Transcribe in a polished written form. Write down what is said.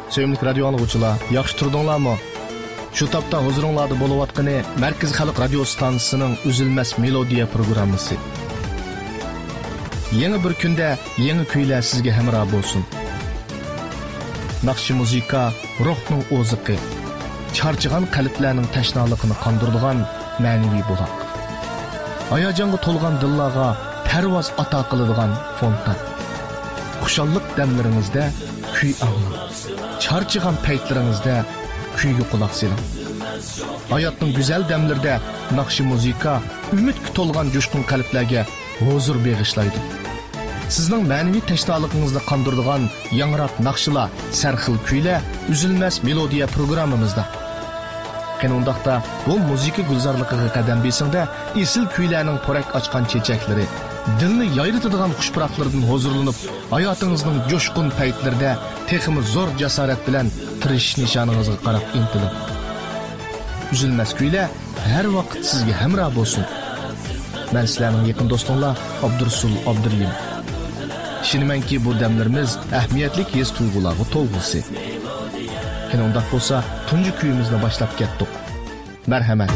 Sevimli radio anlıqçılar, yaxşı turdunlarmı? Şu tapda huzuringlarda bo'layotgani Markaz Xalq radio stansiyasining Uzilmas melodiya programmasi. Yangi bir kunda yangi kuylar sizga hamroh bo'lsin. Naqshi muzika ruhning o'ziqi, charchigan qalblarning tashnaligini qondiradigan ma'naviy buloq. Hayajonga to'lgan dillarga parvoz ato qiladigan fontan. Xushallik damlaringizda kuy anglang. Charchigan paytlaringizda kuyga quloq soling. Hayotning go'zal damlarida naqshi muzika umidga to'lgan jo'shqin qalblarga huzur bag'ishlaydi. Sizning ma'naviy tashnoligingizni qondiradigan yangroq naqshlar, sarxil kuylar Uzilmas melodiya programmamizda. Qanundaqda bu muzika gulzorligiga qadam besingda esil kuylarning porak ochgan chechaklari, dilni yayritadigan xushpuroqlardan huzurlanib, hayotingizning jo'shqin paytlarida texmi zo'r jasorat bilan tirish nishoningizga qarab intiling. Uzilmas kuylar har vaqt sizga hamroh bo'lsin. Men sizlarning yaqin do'stinglar Abdursul Abdurlim. Ishonmanki bu damlarimiz ahamiyatli his tuyg'ularga to'lg'isi. Qanday bo'lsa, tunji kuyimizni boshlab ketdik. Marhamat.